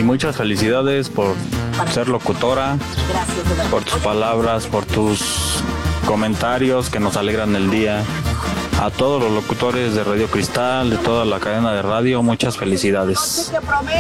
muchas felicidades por ser locutora, por tus palabras, por tus comentarios que nos alegran el día. A todos los locutores de Radio Cristal, de toda la cadena de radio, muchas felicidades.